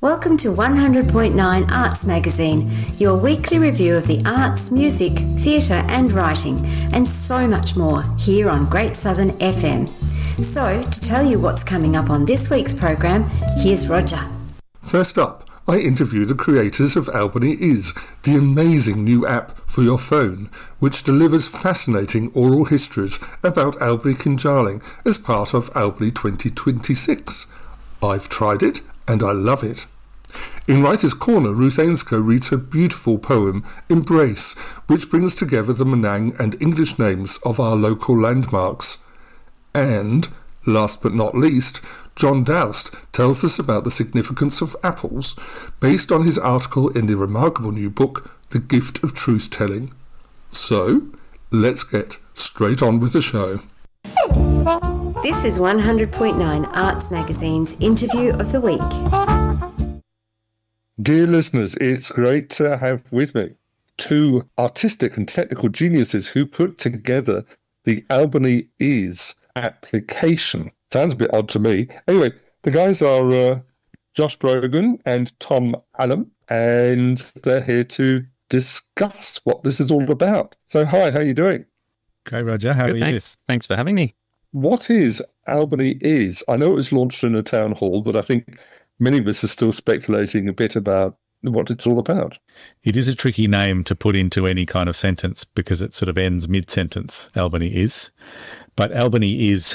Welcome to 100.9 Arts Magazine, your weekly review of the arts, music, theatre and writing, and so much more here on Great Southern FM. So, to tell you what's coming up on this week's program, here's Roger. First up, I interview the creators of Albany Is, the amazing new app for your phone, which delivers fascinating oral histories about Albany Kinjaling as part of Albany 2026. I've tried it and I love it. In Writer's Corner, Ruth Ainscough reads her beautiful poem, Embrace, which brings together the Menang and English names of our local landmarks. And, last but not least, John Doust tells us about the significance of apples, based on his article in the remarkable new book, The Gift of Truth-Telling. So, let's get straight on with the show. This is 100.9 Arts Magazine's Interview of the Week. Dear listeners, it's great to have with me two artistic and technical geniuses who put together the Albany Is application. Sounds a bit odd to me. Anyway, the guys are Josh Brogan and Tom Allen, and they're here to discuss what this is all about. So, hi, how are you doing? Okay, Roger, how are you? Thanks for having me. What is Albany Is? I know it was launched in a town hall, but I think many of us are still speculating a bit about what it's all about. It is a tricky name to put into any kind of sentence because it sort of ends mid-sentence, Albany Is. But Albany is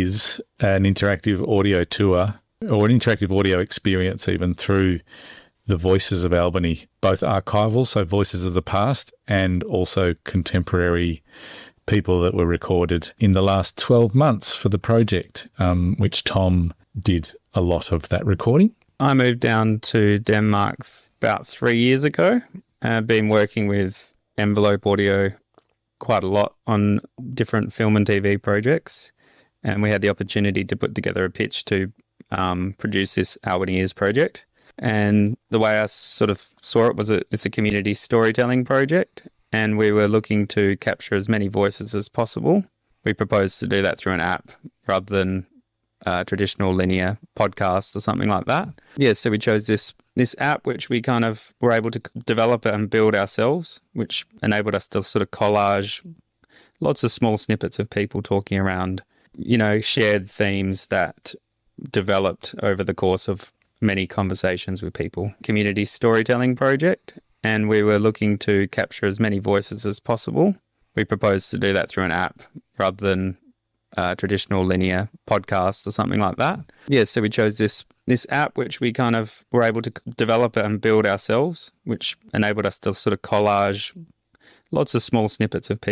an interactive audio tour or an interactive audio experience even through the voices of Albany, both archival, so voices of the past, and also contemporary people that were recorded in the last 12 months for the project, which Tom did a lot of that recording. I moved down to Denmark about 3 years ago. I've been working with Envelope Audio quite a lot on different film and TV projects, and we had the opportunity to put together a pitch to produce this Albany Is project. And the way I sort of saw it was it's a community storytelling project, and we were looking to capture as many voices as possible. We proposed to do that through an app rather than traditional linear podcast or something like that. Yeah, so we chose this app, which we kind of were able to develop and build ourselves, which enabled us to sort of collage lots of small snippets of people talking around, shared themes that developed over the course of many conversations with people. Community storytelling project, and we were looking to capture as many voices as possible. We proposed to do that through an app rather than traditional linear podcast or something like that. Yeah, so we chose this app, which we kind of were able to develop and build ourselves, which enabled us to sort of collage lots of small snippets of people